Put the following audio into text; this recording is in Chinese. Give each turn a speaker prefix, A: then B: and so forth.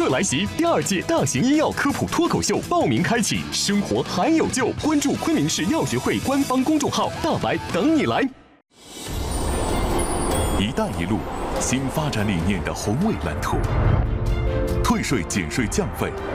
A: 来袭，第2届大型医药科普脱口秀报名开启，生活还有救！关注昆明市药学会官方公众号，大白等你来。一带一路新发展理念的宏伟蓝图，退税、减税、降费，